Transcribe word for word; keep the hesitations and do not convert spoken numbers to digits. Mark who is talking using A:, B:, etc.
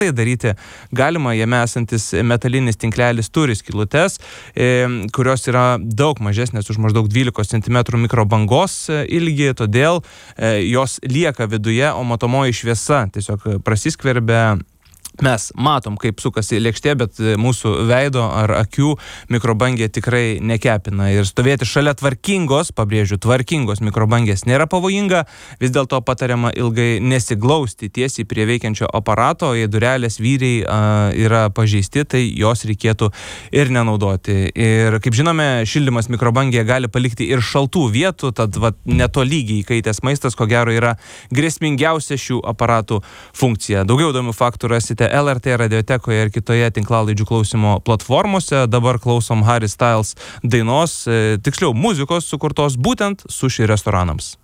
A: daryti galima, jame esantis metalinis tinklelis turi skylutes, e, kurios yra daug mažesnės už maždaug dvylikos centimetrų mikrobangos ilgį, todėl e, jos lieka viduje, o matomoji šviesa tiesiog prasiskverbia. Mes matom, kaip sukasi lėkštė, bet mūsų veido ar akių mikrobangė tikrai nekepina. Ir stovėti šalia tvarkingos, pabrėžiu, tvarkingos mikrobangės nėra pavojinga, vis dėlto patariama ilgai nesiglausti tiesiai prie veikiančio aparato, jei durelės vyriai a, yra pažeisti, tai jos reikėtų ir nenaudoti. Ir kaip žinome, šildymas mikrobangėje gali palikti ir šaltų vietų, tad vat, netolygiai įkaitęs maistas, ko gero, yra grėsmingiausia šių aparatų funkcija. Daugiau įdomių faktų rasite L R T radiotekoje ir kitoje tinklalaidžių klausimo platformose. Dabar klausom Harry Styles dainos, tiksliau muzikos sukurtos būtent sushi restoranams.